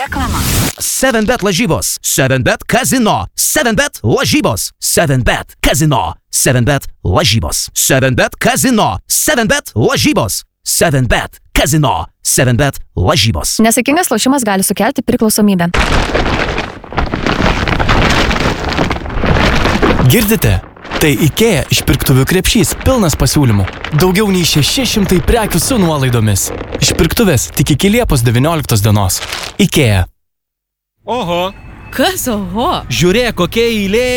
Reklama. 7bet lažybos. 7bet kazino. 7bet lažybos. 7bet kazino. 7bet lažybos. 7bet kazino. 7bet lažybos. 7bet kazino. 7bet lažybos. Nesaikingas lošimas gali sukelti priklausomybę. Girdite? Tai IKEA išpirktuvių krepšys pilnas pasiūlymų. Daugiau nei 600 prekių su nuolaidomis. Išpirktuvės tik iki Liepos 19 dienos. IKEA. Oho. Kas oho? Žiūrėk, kokia eilė.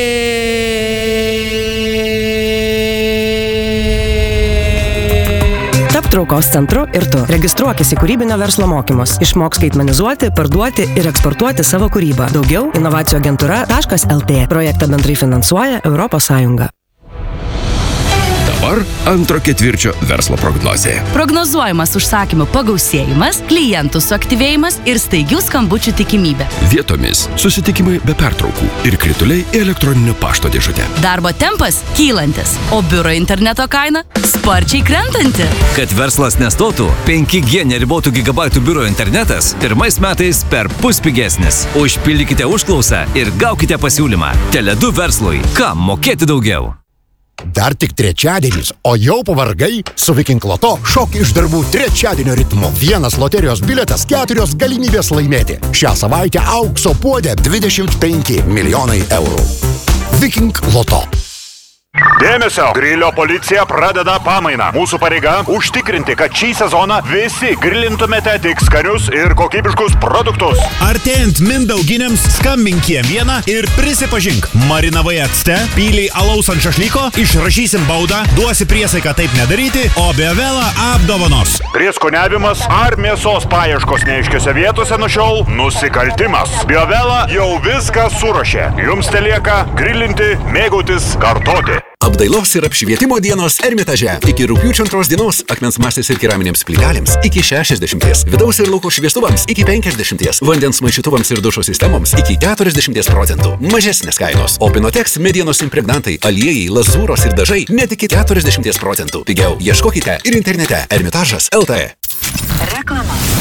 Tap traukos centru ir tu. Registruokis į kūrybinio verslo mokymus. Išmok skaitmenizuoti, parduoti ir eksportuoti savo kūrybą. Daugiau inovacijų-agentūra.lt. Projektą bendrai finansuoja Europos Sąjunga. Dabar antro ketvirčio verslo prognozė. Prognozuojamas užsakymų pagausėjimas, klientų suaktyvėjimas ir staigių skambučių tikimybė. Vietomis susitikimai be pertraukų ir krituliai į elektroninio pašto dėžutę. Darbo tempas kylantis, o biuro interneto kaina sparčiai krentanti. Kad verslas nestotų, 5G neribotų gigabaitų biuro internetas pirmais metais per pus pigesnis. Užpildykite užklausą ir gaukite pasiūlymą. Tele2 verslui. Kam mokėti daugiau? Dar tik trečiadienis, o jau pavargai? Su Viking Loto šok iš darbų trečiadienio ritmu. Vienas loterijos biletas, 4 galimybės laimėti. Šią savaitę aukso puode 25 milijonai eurų. Viking Loto. Dėmesio! Grilio policija pradeda pamainą. Mūsų pareiga užtikrinti, kad šį sezoną visi grilintumėte tik skanius ir kokybiškus produktus. Artėjant mindauginiams skambink Kiem1 ir prisipažink. Marinavai acte, pyliai alaus ant šašlyko, išrašysim baudą, duosi priesaiką taip nedaryti, o Biovelą apdovanos. Prieskoniavimas ar mėsos paieškos neaiškiose vietose nuo šiol nusikaltimas. Biovela jau viską suruošė. Jums telieka grilinti, mėgautis, kartoti. Apdailos ir apšvietimo dienos Ermitaže. Iki rugpjūčio 2 dienos akmens masės ir keraminėms plytelėms iki 60%. Vidaus ir lauko šviestuvams iki 50%. Vandens maišytuvams ir dušo sistemoms iki 40%. Mažesnės kainos. O Pinotex medienos impregnantai, aliejai, lazūros ir dažai net iki 40%. Pigiau ieškokite ir internete Ermitažas.lt. Reklama.